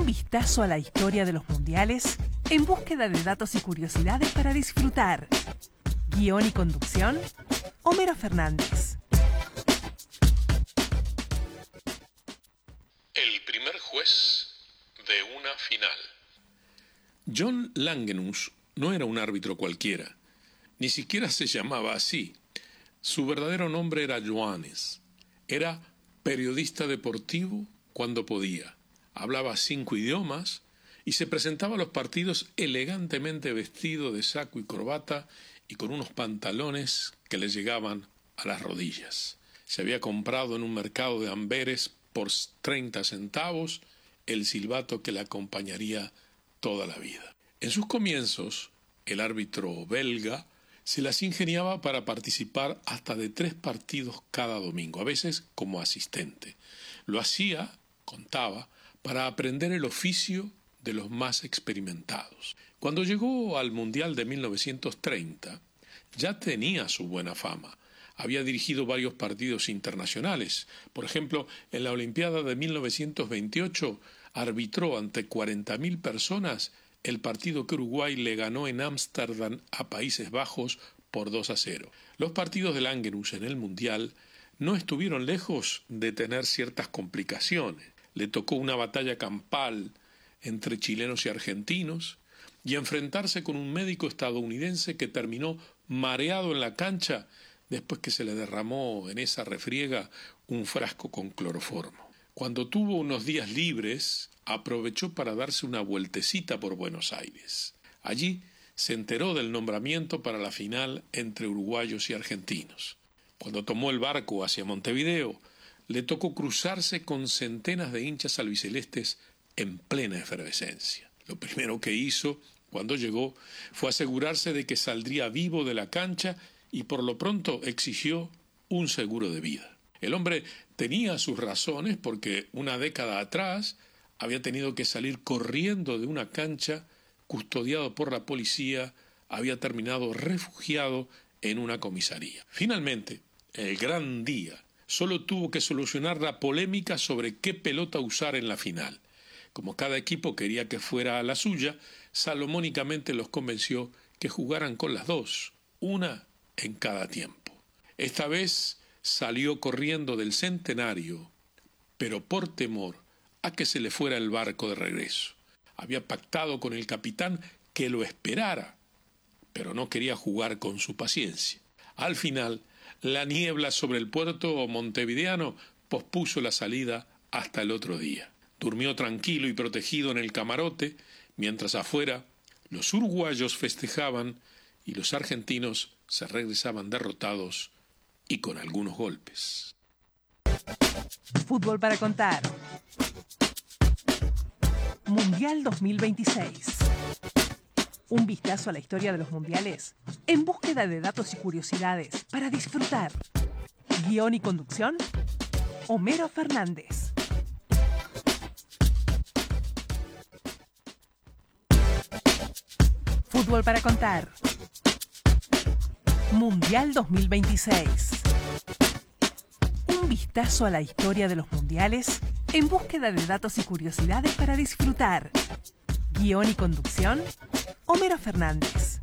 vistazo a la historia de los mundiales en búsqueda de datos y curiosidades para disfrutar. Guión y conducción, Homero Fernández. El primer juez de una final. John Langenus no era un árbitro cualquiera, ni siquiera se llamaba así. Su verdadero nombre era Johannes. Era periodista deportivo cuando podía. Hablaba 5 idiomas y se presentaba a los partidos elegantemente vestido de saco y corbata y con unos pantalones que le llegaban a las rodillas. Se había comprado en un mercado de Amberes por 30 centavos el silbato que le acompañaría toda la vida. En sus comienzos, el árbitro belga se las ingeniaba para participar hasta de 3 partidos cada domingo, a veces como asistente. Lo hacía, contaba, para aprender el oficio de los más experimentados. Cuando llegó al Mundial de 1930, ya tenía su buena fama. Había dirigido varios partidos internacionales. Por ejemplo, en la Olimpiada de 1928 arbitró ante 40.000 personas el partido que Uruguay le ganó en Ámsterdam a Países Bajos por 2-0. Los partidos de Langenus en el Mundial no estuvieron lejos de tener ciertas complicaciones. Le tocó una batalla campal entre chilenos y argentinos y enfrentarse con un médico estadounidense que terminó mareado en la cancha después que se le derramó en esa refriega un frasco con cloroformo. Cuando tuvo unos días libres, aprovechó para darse una vueltecita por Buenos Aires. Allí se enteró del nombramiento para la final entre uruguayos y argentinos. Cuando tomó el barco hacia Montevideo, le tocó cruzarse con centenas de hinchas albicelestes en plena efervescencia. Lo primero que hizo cuando llegó fue asegurarse de que saldría vivo de la cancha y por lo pronto exigió un seguro de vida. El hombre tenía sus razones porque una década atrás había tenido que salir corriendo de una cancha, custodiado por la policía, había terminado refugiado en una comisaría. Finalmente, el gran día, solo tuvo que solucionar la polémica sobre qué pelota usar en la final. Como cada equipo quería que fuera la suya, salomónicamente los convenció que jugaran con las dos, una en cada tiempo. Esta vez salió corriendo del Centenario, pero por temor a que se le fuera el barco de regreso. Había pactado con el capitán que lo esperara, pero no quería jugar con su paciencia. Al final, la niebla sobre el puerto montevideano pospuso la salida hasta el otro día. Durmió tranquilo y protegido en el camarote, mientras afuera los uruguayos festejaban y los argentinos se regresaban derrotados y con algunos golpes. Fútbol para contar. Mundial 2026. Un vistazo a la historia de los mundiales en búsqueda de datos y curiosidades para disfrutar. Guión y conducción, Homero Fernández. Fútbol para contar. Mundial 2026. Un vistazo a la historia de los mundiales en búsqueda de datos y curiosidades para disfrutar. Guión y conducción, Homero Fernández.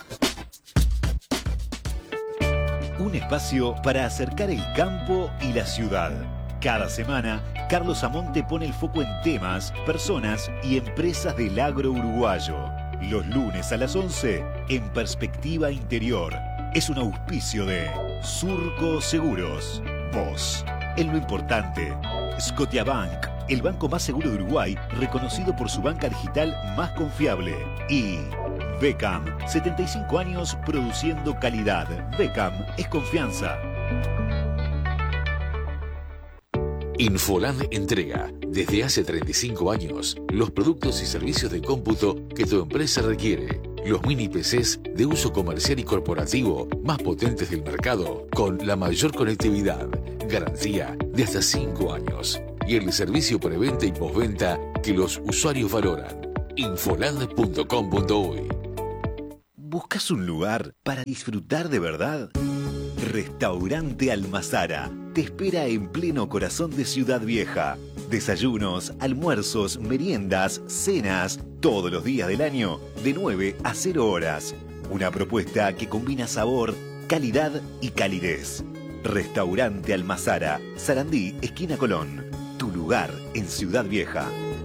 Un espacio para acercar el campo y la ciudad. Cada semana, Carlos Amonte pone el foco en temas, personas y empresas del agro uruguayo. Los lunes a las 11, en Perspectiva Interior. Es un auspicio de Surco Seguros. Vos, en lo importante. Scotiabank, el banco más seguro de Uruguay, reconocido por su banca digital más confiable. Y Beckham, 75 años produciendo calidad. Beckham es confianza. Infoland entrega, desde hace 35 años, los productos y servicios de cómputo que tu empresa requiere. Los mini PCs de uso comercial y corporativo más potentes del mercado, con la mayor conectividad, garantía de hasta 5 años y el servicio preventa y postventa que los usuarios valoran. Infoland.com.uy. ¿Buscas un lugar para disfrutar de verdad? Restaurante Almazara. te espera en pleno corazón de Ciudad Vieja. Desayunos, almuerzos, meriendas, cenas, todos los días del año, de 9 a 0 horas. Una propuesta que combina sabor, calidad y calidez. Restaurante Almazara, Sarandí, esquina Colón. Tu lugar en Ciudad Vieja.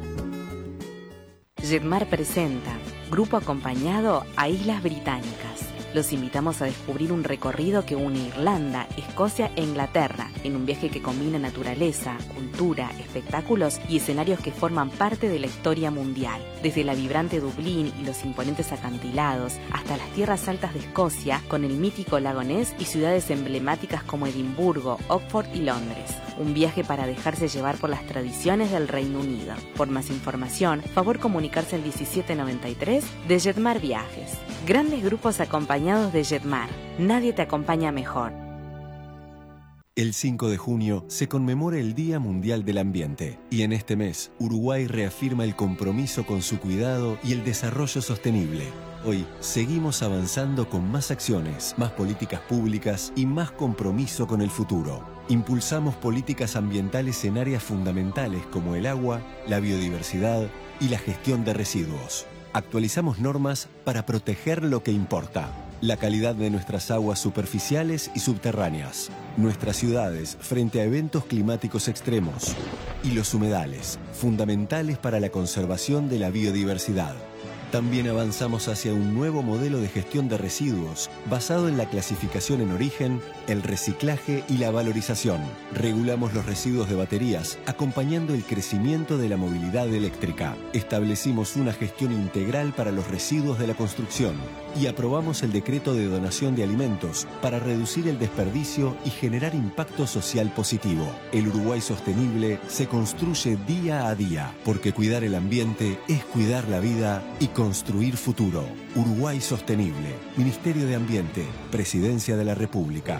Jetmar presenta Grupo Acompañado a Islas Británicas. Los invitamos a descubrir un recorrido que une Irlanda, Escocia e Inglaterra, en un viaje que combina naturaleza, cultura, espectáculos y escenarios que forman parte de la historia mundial. Desde la vibrante Dublín y los imponentes acantilados, hasta las tierras altas de Escocia, con el mítico lago Ness y ciudades emblemáticas como Edimburgo, Oxford y Londres. Un viaje para dejarse llevar por las tradiciones del Reino Unido. Por más información, favor comunicarse al 1793 de Jetmar Viajes. Grandes grupos acompañados de Jetmar. Nadie te acompaña mejor. El 5 de junio se conmemora el Día Mundial del Ambiente y en este mes Uruguay reafirma el compromiso con su cuidado y el desarrollo sostenible. Hoy seguimos avanzando con más acciones, más políticas públicas y más compromiso con el futuro. Impulsamos políticas ambientales en áreas fundamentales como el agua, la biodiversidad y la gestión de residuos. Actualizamos normas para proteger lo que importa. La calidad de nuestras aguas superficiales y subterráneas, nuestras ciudades frente a eventos climáticos extremos y los humedales, fundamentales para la conservación de la biodiversidad. También avanzamos hacia un nuevo modelo de gestión de residuos basado en la clasificación en origen, el reciclaje y la valorización. Regulamos los residuos de baterías, acompañando el crecimiento de la movilidad eléctrica. Establecimos una gestión integral para los residuos de la construcción y aprobamos el decreto de donación de alimentos para reducir el desperdicio y generar impacto social positivo. El Uruguay sostenible se construye día a día, porque cuidar el ambiente es cuidar la vida y construir futuro. Uruguay Sostenible, Ministerio de Ambiente, Presidencia de la República.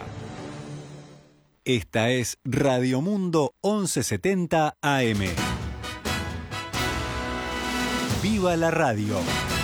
Esta es Radio Mundo 1170 AM. ¡Viva la radio!